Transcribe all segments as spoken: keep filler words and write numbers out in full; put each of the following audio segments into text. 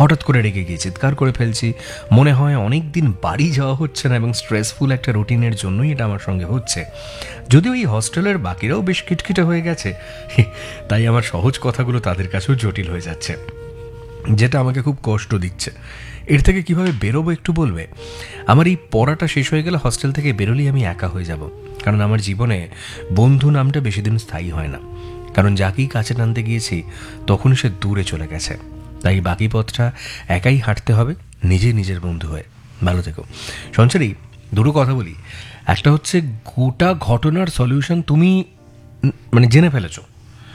হঠাৎ করে রেগে গিয়ে চিৎকার করে ফেলছি, মনে হয় অনেক দিন বাড়ি যাওয়া হচ্ছে না এবং স্ট্রেসফুল একটা রুটিনের জন্যই এটা আমার সঙ্গে হচ্ছে। যদিও এই হস্টেলের বাকিরাও বেশ খিটখিটে হয়ে গেছে, তাই আমার সহজ কথাগুলো তাদের কাছেও জটিল হয়ে যাচ্ছে, যেটা আমাকে খুব কষ্ট দিচ্ছে। এর থেকে কিভাবে বেরোবো একটু বলবে? আমার এই পড়াটা শেষ হয়ে গেলে হস্টেল থেকে বেরোলেই আমি একা হয়ে যাব, কারণ আমার জীবনে বন্ধু নামটা বেশি দিন স্থায়ী হয় না, কারণ যাকেই কাছে টানতে গিয়েছি তখন সে দূরে চলে গেছে। তাই বাকি পথটা একাই হাঁটতে হবে, নিজে নিজের বন্ধু হয়ে। ভালো থেকো। সঞ্চারী, দুটো কথা বলি। একটা হচ্ছে, গোটা ঘটনার সলিউশন তুমি মানে জেনে ফেলেছো,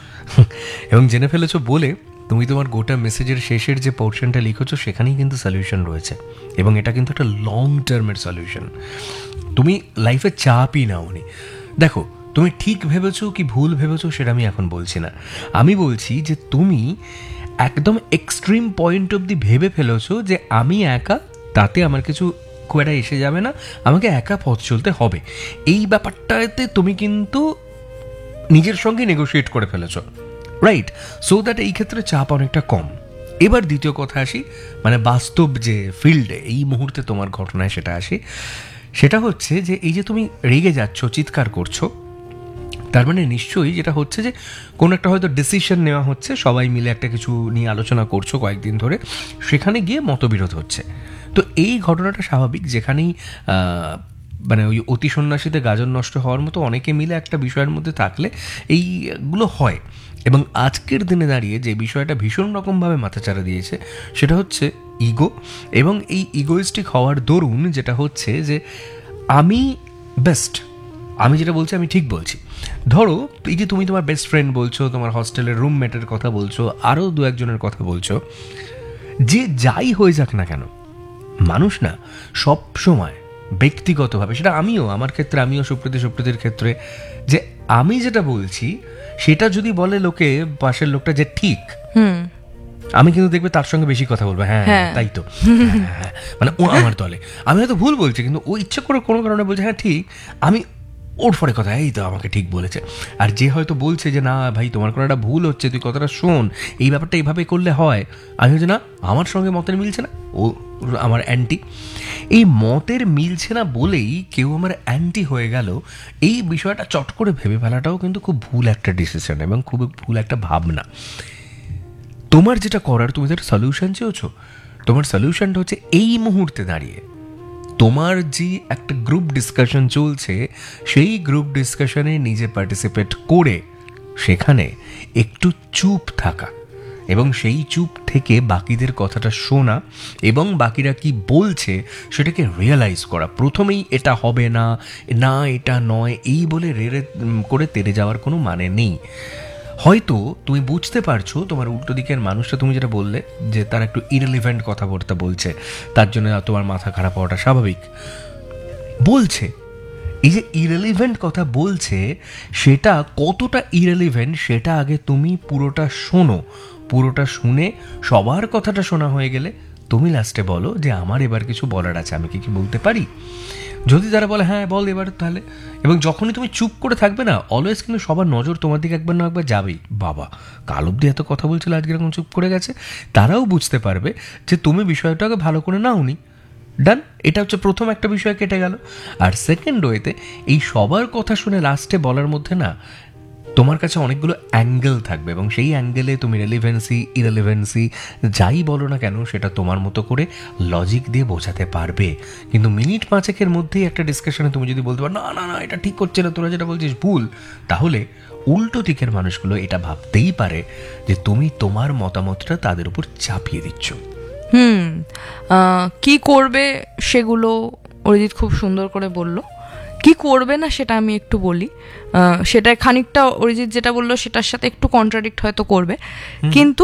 এবং জেনে ফেলেছো বলে তুমি তোমার গোটা মেসেজের শেষের যে পোর্শনটা লিখেছো সেখানেই কিন্তু সলিউশন রয়েছে, এবং এটা কিন্তু একটা লং টার্মের সলিউশন। তুমি লাইফে চাপই নাওনি। দেখো, তুমি ঠিক ভেবেছো কি ভুল ভেবেছো সেটা আমি এখন বলছি না, আমি বলছি যে তুমি একদম এক্সট্রিম পয়েন্ট অবধি ভেবে ফেলেছো যে আমি একা, তাতে আমার কিছু খুব একটা এসে যাবে না, আমাকে একা পথ চলতে হবে। এই ব্যাপারটাতে তুমি কিন্তু নিজের সঙ্গে নেগোশিয়েট করে ফেলেছো, রাইট? সো দ্যাট এই ক্ষেত্রে চাপ অনেকটা কম। এবার দ্বিতীয় কথা আসি, মানে বাস্তব যে ফিল্ডে এই মুহূর্তে তোমার ঘটনায় সেটা আসি। সেটা হচ্ছে যে এই যে তুমি রেগে যাচ্ছ, চিৎকার করছো, তার মানে নিশ্চয়ই যেটা হচ্ছে যে কোনো একটা হয়তো ডিসিশন নেওয়া হচ্ছে, সবাই মিলে একটা কিছু নিয়ে আলোচনা করছো কয়েকদিন ধরে, সেখানে গিয়ে মতবিরোধ হচ্ছে। তো এই ঘটনাটা স্বাভাবিক, যেখানেই মানে ওই অতি সন্ন্যাসীতে গাজন নষ্ট হওয়ার মতো অনেকে মিলে একটা বিষয়ের মধ্যে থাকলে এইগুলো হয়। এবং আজকের দিনে দাঁড়িয়ে যে বিষয়টা ভীষণ রকমভাবে মাথাচাড়া দিয়েছে সেটা হচ্ছে ইগো, এবং এই ইগোইস্টিক হওয়ার দরুন যেটা হচ্ছে যে আমি বেস্ট, আমি যেটা বলছি আমি ঠিক বলছি। ধরো এই যে তুমি তোমার বেস্ট ফ্রেন্ড বলছো, তোমার হস্টেলের রুমমেটের কথা বলছো, আরও দু একজনের কথা বলছো, যে যাই হয়ে যাক না কেন, মানুষ না সব সময় ব্যক্তিগতভাবে, সেটা আমিও, আমার ক্ষেত্রে আমিও, সুপ্রীতি সুপ্রীতির ক্ষেত্রে, যে আমি যেটা বলছি সেটা যদি বলে লোকে, পাশের লোকটা যে ঠিক, আমি কিন্তু দেখবে তার সঙ্গে বেশি কথা বলবো, হ্যাঁ তাই তো, মানে ও আমার দলে। আমি হয়তো ভুল বলছি, কিন্তু ও ইচ্ছে করে কোনো কারণে বলছে হ্যাঁ ঠিক, আমি ওর পরে কথা, এই তো আমাকে ঠিক বলেছে। আর যে হয়তো বলছে যে না ভাই তোমার কোনো একটা ভুল হচ্ছে, তুই কথাটা শোন, এই ব্যাপারটা এইভাবে করলে হয়, আমি হচ্ছে না আমার সঙ্গে মতের মিলছে না, ও আমার অ্যান্টি। এই মতের মিলছে না বলেই কেউ আমার অ্যান্টি হয়ে গেল, এই বিষয়টা চট করে ভেবে ফেলাটাও কিন্তু খুব ভুল একটা ডিসিশন এবং খুব ভুল একটা ভাবনা। তোমার যেটা করার, তুমি যেটা সলিউশন চেয়েছো, তোমার সলিউশনটা হচ্ছে এই মুহূর্তে দাঁড়িয়ে তোমার যে একটা গ্রুপ ডিসকাশন চলছে, সেই গ্রুপ ডিসকাশনে নিজে পার্টিসিপেট করে সেখানে একটু চুপ থাকা, এবং সেই চুপ থেকে বাকিদের কথাটা শোনা, এবং বাকিরা কি বলছে সেটাকে রিয়েলাইজ করা। প্রথমেই এটা হবে না, না এটা নয়, এই বলে রেড়ে করে তেড়ে যাওয়ার কোনো মানে নেই। হয়তো তুমি বুঝতে পারছো তোমার উল্টো দিকের মানুষটা, তুমি যেটা বললে যে তার একটু ইরেলিভেন্ট কথাবার্তা বলছে, তার জন্য তোমার মাথা খারাপ হওয়াটা স্বাভাবিক। বলছে, এই যে ইরেলিভেন্ট কথা বলছে, সেটা কতটা ইরেলিভেন্ট সেটা আগে তুমি পুরোটা শোনো। পুরোটা শুনে সবার কথাটা শোনা হয়ে গেলে তুমি লাস্টে বলো যে আমার এবার কিছু বলার আছে, আমি কি কি বলতে পারি। যদি তারা বলে হ্যাঁ বল এবার তাহলে, এবং যখনই তুমি চুপ করে থাকবে না, অলওয়েজ কিন্তু সবার নজর তোমার দিকে একবার না একবার যাবেই, বাবা কাল অব্দি এত কথা বলছিল আজকে এরকম চুপ করে গেছে, তারাও বুঝতে পারবে যে তুমি বিষয়টাকে ভালো করে নাওনি। ডান, এটা হচ্ছে প্রথম একটা বিষয় কেটে গেল। আর সেকেন্ড ওয়েতে এই সবার কথা শুনে লাস্টে বলার মধ্যে না তোমার কাছে অনেকগুলো অ্যাঙ্গেল থাকবে, এবং সেই অ্যাঙ্গেলে তুমি রেলিভেন্সি ইরেলিভেন্সি যাই বলো না কেন সেটা তোমার মতো করে লজিক দিয়ে বোঝাতে পারবে। কিন্তু মিনিট পাঁচেকের মধ্যেই একটা ডিসকাশনে তুমি যদি বলতে পারো না না না এটা ঠিক করছে না, তোরা যেটা বলছিস ভুল, তাহলে উল্টো দিকের মানুষগুলো এটা ভাবতেই পারে যে তুমি তোমার মতামতটা তাদের উপর চাপিয়ে দিচ্ছ। হুম কি করবে সেগুলো অরিজিৎ খুব সুন্দর করে বলল। কি করবে না সেটা আমি একটু বলি, সেটা খানিকটা অরিজিৎ যেটা বললো সেটার সাথে একটু কন্ট্রাডিক্ট হয়তো করবে, কিন্তু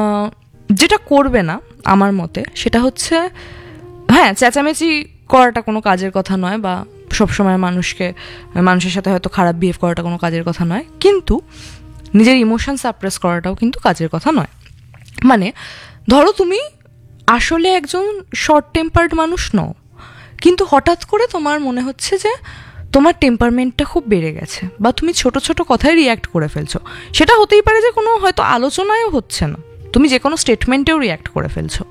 যেটা করবে না আমার মতে সেটা হচ্ছে, হ্যাঁ চেঁচামেচি করাটা কোনো কাজের কথা নয়, বা সবসময় মানুষকে মানুষের সাথে হয়তো খারাপ বিহেভ করাটা কোনো কাজের কথা নয়, কিন্তু নিজের ইমোশন সাপ্রেস করাটাও কিন্তু কাজের কথা নয়। মানে ধরো তুমি আসলে একজন শর্ট টেম্পার্ড মানুষ নও, কিন্তু হঠাৎ করে তোমার মনে হচ্ছে যে তোমার টেম্পারমেন্টটা খুব বেড়ে গেছে, বা তুমি ছোট ছোট কথায় রিয়্যাক্ট করে ফেলছো। সেটা হতেই পারে যে কোনো হয়তো আলোচনায়ও হচ্ছে না, তুমি যে কোনো স্টেটমেন্টেও রিয়্যাক্ট করে ফেলছো।